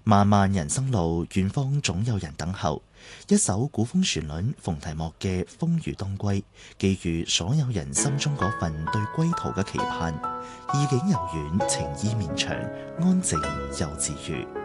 漫漫人生路，遠方總有人等候。一首古風旋律逢提莫嘅《風雨當歸》，寄予所有人心中嗰份對歸途嘅期盼。意境悠遠，情意綿長，安靜又治愈。